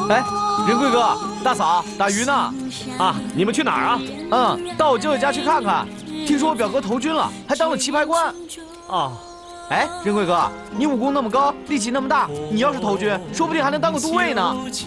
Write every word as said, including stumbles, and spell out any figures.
哎，仁贵哥，大嫂，打鱼呢。 啊，你们去哪儿啊？ 嗯，到我舅舅家去看看。听说我表哥投军了，还当了棋牌官。 哦， 哎，仁贵哥，你武功那么高，力气那么大，你要是投军，说不定还能当个都尉呢。